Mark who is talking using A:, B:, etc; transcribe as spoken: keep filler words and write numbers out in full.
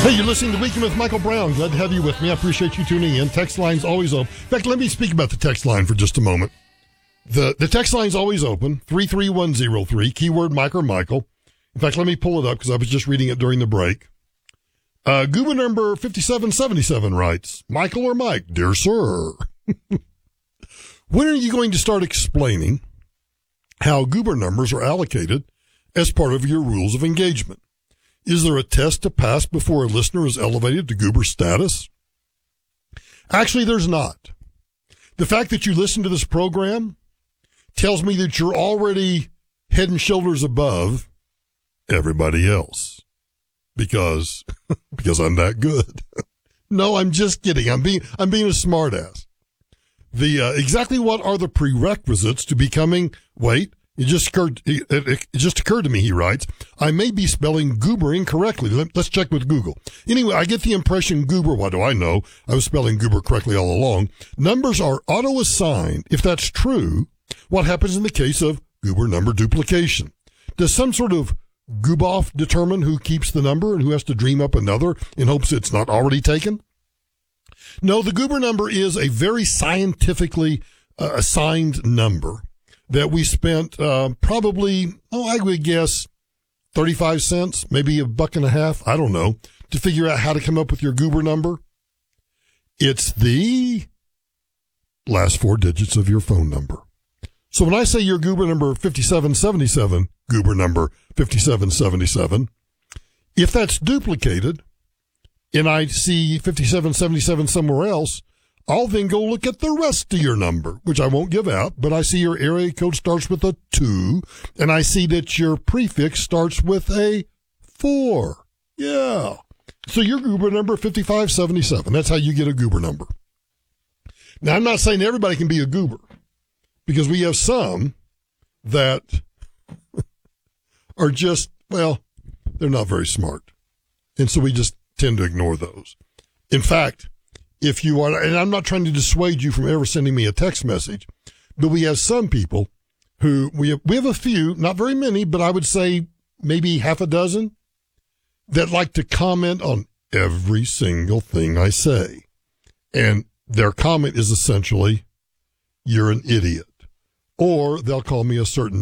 A: Hey, you're listening to Weekend with Michael Brown. Glad to have you with me. I appreciate you tuning in. Text line's always open. In fact, let me speak about the text line for just a moment. The the text line's always open, three three one zero three, keyword Mike or Michael. In fact, let me pull it up because I was just reading it during the break. Uh, Goober number fifty-seven seventy-seven writes, Michael or Mike, dear sir, when are you going to start explaining how Goober numbers are allocated as part of your rules of engagement? Is there a test to pass before a listener is elevated to Goober status? Actually, there's not. The fact that you listen to this program tells me that you're already head and shoulders above everybody else because, because I'm that good. No, I'm just kidding. I'm being, I'm being a smartass. The, uh, exactly what are the prerequisites to becoming, wait, It just occurred, it, it, it just occurred to me, he writes, I may be spelling goober incorrectly. Let, let's check with Google. Anyway, I get the impression goober, what do I know? I was spelling goober correctly all along. Numbers are auto-assigned. If that's true, what happens in the case of goober number duplication? Does some sort of gooboff determine who keeps the number and who has to dream up another in hopes it's not already taken? No, the goober number is a very scientifically uh, assigned number that we spent uh, probably, oh, I would guess thirty-five cents, maybe a buck and a half, I don't know, to figure out how to come up with your goober number. It's the last four digits of your phone number. So when I say your goober number fifty-seven seventy-seven, goober number fifty-seven seventy-seven, if that's duplicated and I see fifty-seven seventy-seven somewhere else, I'll then go look at the rest of your number, which I won't give out, but I see your area code starts with a two, and I see that your prefix starts with a four. Yeah. So your goober number, fifty-five seventy-seven. That's how you get a goober number. Now, I'm not saying everybody can be a goober, because we have some that are just, well, they're not very smart. And so we just tend to ignore those. In fact, if you are, and I'm not trying to dissuade you from ever sending me a text message, but we have some people who, we have, we have a few, not very many, but I would say maybe half a dozen that like to comment on every single thing I say. And their comment is essentially, you're an idiot. Or they'll call me a certain